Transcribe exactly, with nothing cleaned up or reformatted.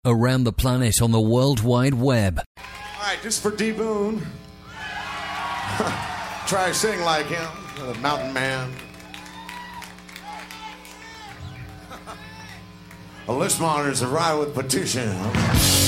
around the planet on the World Wide Web. All right, this is for D. Boone. Try to sing like him, the mountain man. A list monitors arrive with petition.